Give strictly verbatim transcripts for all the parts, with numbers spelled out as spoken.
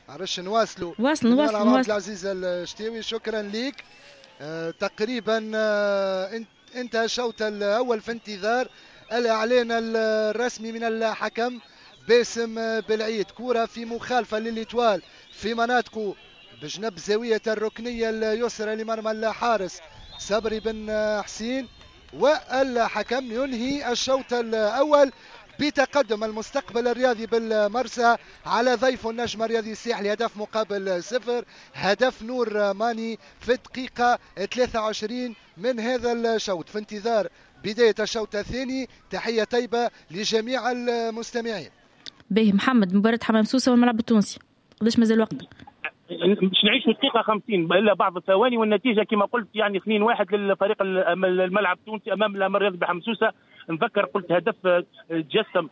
عرش نواصلوا واصل نواصل نواصل. عبد العزيز الشتيوي شكرا ليك. آه تقريبا آه انتهى الشوط الاول في انتظار الاعلان الرسمي من الحكم باسم بالعيد. كرة في مخالفة للإتوال في مناطقه بجنب زاوية الركنية اليسرى لمرمى الحارس صبري بن حسين، والحكم ينهي الشوط الأول بتقدم المستقبل الرياضي بالمرسى على ضيف النجم الرياضي الساحلي هدف مقابل صفر. هدف نور ماني في الدقيقة ثلاثة وعشرين من هذا الشوط. في انتظار بداية الشوط الثاني تحية طيبة لجميع المستمعين. باهي محمد، مباراة حمام سوسة والملعب التونسي قداش مازال وقت؟ مش نعيش في الدقيقة خمسين إلا بعض الثواني، والنتيجة كما قلت يعني اثنين واحد للفريق الملعب التونسي أمام الرياضي بحمام سوسة. نذكر قلت هدف جسم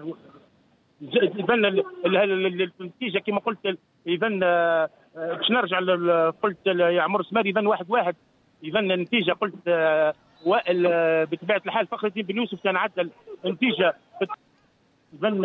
إذن النتيجة كما قلت إذن باش نرجع قلت يا عمر سماري إذن واحد واحد. إذن النتيجة قلت وائل بطبيعة الحال فخر الدين بن يوسف كان عدل النتيجة إذن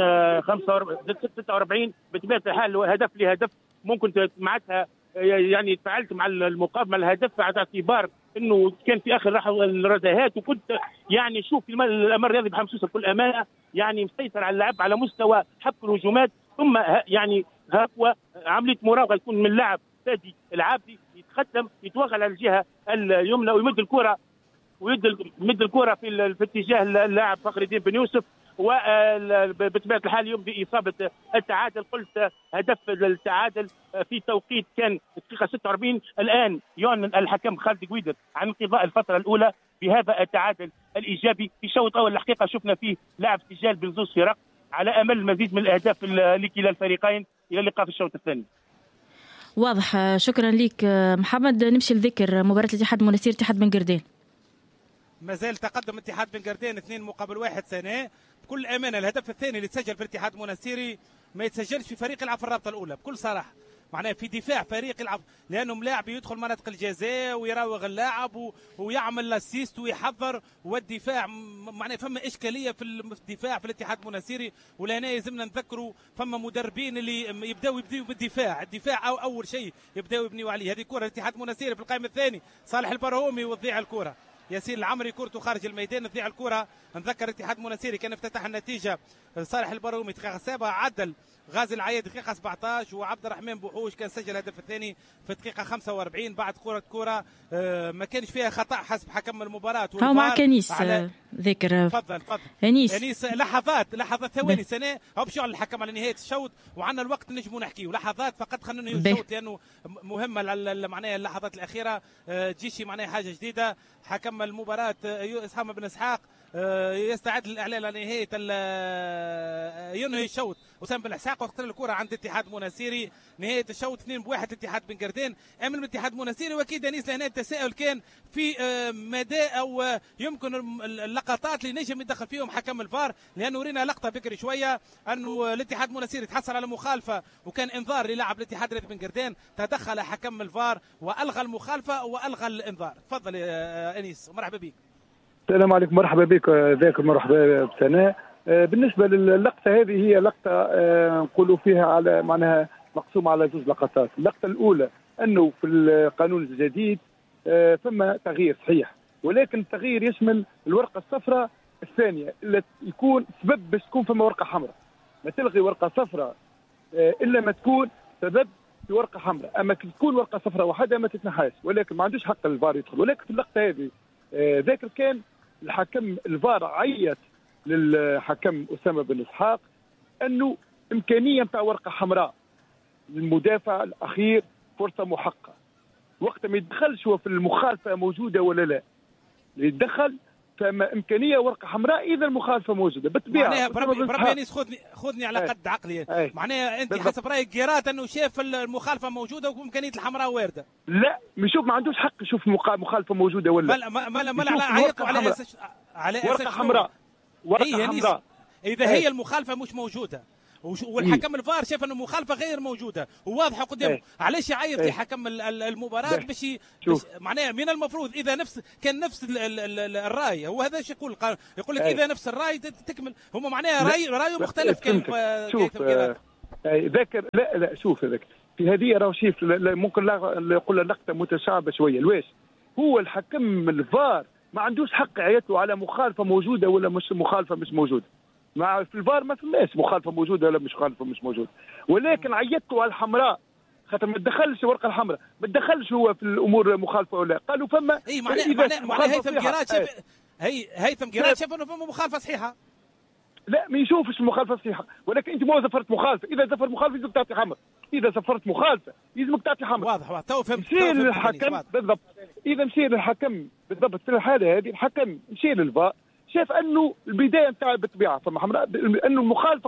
ستة وأربعين بطبيعة الحال هدف لهدف. ممكن معناتها يعني تفاعلت مع المقابله الهدف على اعتبار انه كان في اخر لحظه الرزاهات، وكنت يعني شوف الامر الرياضي بحمام سوسه بكل امانه يعني مسيطر على اللعب على مستوى حبك الهجومات، ثم يعني هو عمليه مراوغه يكون من اللاعب فادي العابدي يتقدم يتوغل على الجهه اليمنى ويمد الكره ويمد الكره في, في اتجاه اللاعب فخر الدين بن يوسف، وبطبيعه الحال يمضي اصابه التعادل. قلت هدف التعادل في توقيت كان الدقيقه ستة وأربعين. الان يعلن الحكم خالد قويدر عن انقضاء الفتره الاولى بهذا التعادل الايجابي. في الشوط الاول الحقيقه شفنا فيه لاعب سجال بين زوج فرق على امل المزيد من الاهداف لكلا الفريقين. الى اللقاء في الشوط الثاني. واضح، شكرا لك محمد. نمشي لذكر مباراه الاتحاد المنستير اتحاد بن قردين. مازال تقدم اتحاد بن قردين اثنين مقابل واحد سنة. بكل امانه الهدف الثاني اللي تسجل في الاتحاد المنستيري ما يتسجلش في فريق يلعب في الرابطه الاولى بكل صراحه، معناه في دفاع فريق يلعب، لانه ملاعب يدخل مناطق الجزاء ويراوغ اللاعب و... ويعمل اسيست ويحضر، والدفاع معناه فما اشكاليه في الدفاع في الاتحاد المنستيري. ولهنا يلزمنا نذكروا فما مدربين اللي يبداوا يبداوا بالدفاع، الدفاع أو اول شيء يبداوا يبنيوا عليه. هذه كره الاتحاد المنستيري في القائم الثاني صالح البرهومي وتضيع الكره، ياسين العمري كورته خارج الميدان تضيع الكره. نذكر الاتحاد المنستيري كان افتتح النتيجه صالح البرومي دقيقه سبعة، عدل غازي العياد دقيقه سبعة عشر، وعبد الرحمن بوحوش كان سجل الهدف الثاني في الدقيقه خمسة وأربعين بعد كره كره ما كانش فيها خطا حسب حكم المباراه. هو معك انيس على... ذكر تفضل تفضل انيس انيس لحظات لحظات ثواني سنه هو باش يعلن الحكم على نهايه الشوط، وعندنا الوقت نجموا نحكيوا لحظات فقط. خلينا ننهي الشوط لانه مهمه معناها اللحظات الاخيره. تجيشي معناها حاجه جديده. حكم المباراه اسحاق بن اسحاق يستعد للاعلان على نهايه ينهي الشوط. اسامه بن اسحاق وقت الكره عند الاتحاد المنستيري نهايه الشوط اثنين بواحد الاتحاد بن قردين امام الاتحاد المنستيري. واكيد انيس لهنا التساؤل كان في مدى او يمكن اللقطات اللي نجم يدخل فيهم حكم الفار، لانه ورينا لقطه بكري شويه انه الاتحاد المنستيري تحصل على مخالفه وكان انذار للاعب الاتحاد بن قردين، تدخل حكم الفار والغى المخالفه والغى الانذار. تفضل يا انيس، مرحبا بك. السلام عليكم، مرحبا بك ذاكر، مرحبا بسناء. بالنسبه للقطه هذه هي لقطه نقولوا فيها على معناها مقسومه على زوج لقطات. اللقطه الاولى انه في القانون الجديد ثم تغيير صحيح، ولكن التغيير يشمل الورقه الصفراء الثانيه اللي يكون سبب باش تكون فما ورقه حمراء. ما تلغي ورقه صفراء الا ما تكون سبب في ورقه حمراء، اما تكون ورقه صفراء وحده ما تتنحاش، ولكن ما عندوش حق الفار يدخل. ولكن في اللقطه هذه ذاكر كان الحكم الفار عيط للحكم اسامه بن اسحاق انه امكانيه نتاع ورقه حمراء للمدافع الاخير فرصه محققه، وقت ما يدخلش هو في المخالفه موجوده ولا لا، يتدخل فما امكانيه ورقه حمراء اذا المخالفه موجوده بالطبيعه. معناها بربي بربي انيس خذني خذني على قد عقلي. معناها انت حسب رايك قرات انه شاف المخالفه موجوده وامكانيه الحمراء وارده. لا يشوف، ما عندوش حق يشوف مخالفه موجوده ولا لا. ما ما ما عيطوا على اساس على اساس ورقه حمراء ورقه حمراء اذا هي المخالفه مش موجوده والحكم الفار شاف انه مخالفه غير موجوده وواضحه قدامه، علاش يعيط لي حكم المباراه باش معناها من المفروض اذا نفس كان نفس الراي، هو هذا ايش يقول القانون، يقول لك اذا نفس الراي تكمل، هم معناها راي رايه مختلف. كيف شوف كيف ذاكر لا لا شوف هذاك في هذه راه شيف ممكن نقول لقطه متشعبه شويه. الواش هو الحكم الفار ما عندوش حق يعيط على مخالفه موجوده ولا مش مخالفه مش موجوده. مع في الفار ما فماش مخالفه موجوده ولا مش مخالفه مش موجوده، ولكن عيطوا على الحمراء خاطر ما تدخلش الورقه الحمراء، ما تدخلش هو في الامور مخالفه ولا قالوا فما. اي معناها معناها هيثم جيراد شاف هي هيثم جيراد شاف انه فما مخالفه صحيحه. لا ما يشوفش المخالفه صحيحه، ولكن انت مو زفرت مخالفه، اذا زفرت مخالفه لازمك تعطي حمر، اذا زفرت مخالفه لازمك تعطي حمر. واضح واضح تو فهمت. مشي للحكم بالضبط، اذا مشي للحكم بالضبط في الحاله هذه الحكم مشي للفار شاف انه البدايه نتاع بالطبيعه فما حمراء انه المخالفه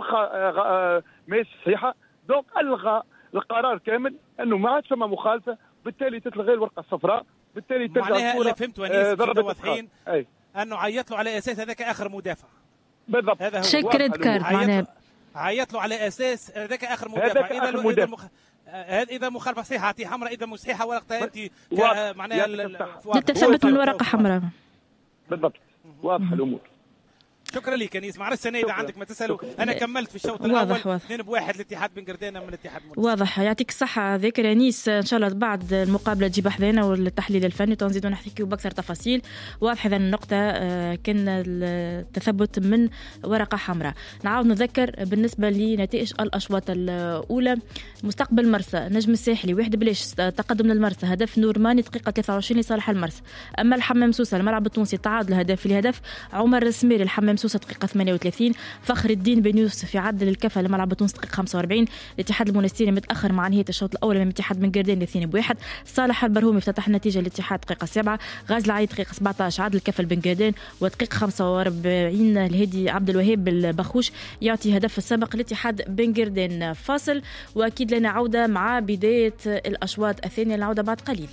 ماشي صحيحه، دونك الغى القرار كامل انه ما عادش فما مخالفه، بالتالي تتلغي الورقه الصفراء، بالتالي ترجع معناها اللي فهمت ونيس واضحين انه عيط له على اساس هذاك اخر مدافع بالضبط. هذا هو شك ريد كارت معناها عيط له على اساس هذاك اخر مدافع. اذا اذا المخ... اذا مخالفه صحيحه اعطيه حمراء، اذا مش صحيحه ورقه انت معناها للتثبت من ورقه حمراء بالضبط. واضحه الامور. شكرا لك انيس. مع السنه اذا عندك ما تسالوا انا كملت في الشوط الاول اثنين بواحد الاتحاد بن قردانه من الاتحاد المنافس. واضح يعطيك الصحه ذاكر انيس، ان شاء الله بعد المقابله تجيب حذانا والتحليل الفني تنزيدوا نحكيوا باكثر تفاصيل. واضح اذا النقطه كان التثبت من ورقه حمراء. نعاود نذكر بالنسبه لنتائج الاشواط الاولى. مستقبل مرسى نجم الساحلي واحد بلاش تقدم للمرسى، هدف نورماني دقيقه ثلاثة وعشرين لصالح المرسى. اما الحمام سوسه الملعب التونسي تعادل هدف لهدف. عمر السميري الحمام سوسه دقيقه ثمانية وثلاثين. فخر الدين بن يوسف يعدل الكفه لملعب تونس دقيقه خمسة وأربعين. الاتحاد المنستيري متاخر مع نهايه الشوط الاول من الاتحاد بن قردان اثنين بواحد. صالح البرهومي افتتح النتيجه الاتحاد دقيقه سبعة. غازي العيد دقيقه سبعة عشر عدل الكفه بن قردان. ودقيقه خمسة وأربعين الهدي عبد الوهاب البخوش يعطي هدف السابق الاتحاد بن قردان. فاصل واكيد لنا عوده مع بدايه الاشواط الثانيه، العوده بعد قليل.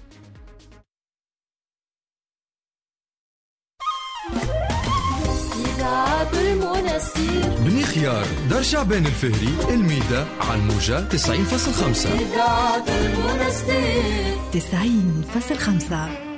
بني خيار دار شعبان الفهري الميدة على الموجة تسعين فاصل خمسة. تسعين فاصل خمسة.